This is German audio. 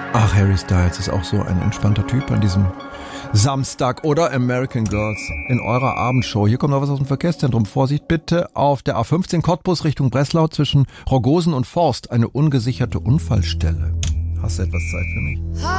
Ach, Harry Styles ist auch so ein entspannter Typ an diesem Samstag. Oder American Girls in eurer Abendshow. Hier kommt noch was aus dem Verkehrszentrum. Vorsicht bitte auf der A15 Cottbus Richtung Breslau zwischen Rogosen und Forst. Eine ungesicherte Unfallstelle. Hast du etwas Zeit für mich?